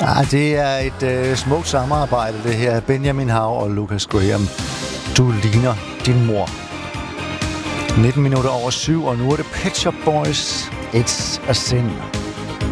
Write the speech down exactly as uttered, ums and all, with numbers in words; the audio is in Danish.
Ah, det er et øh, smukt samarbejde, det her. Benjamin Hav og Lucas Graham. Du ligner din mor. nitten minutter over syv, og nu er det Pet Shop Boys. It's a Sin.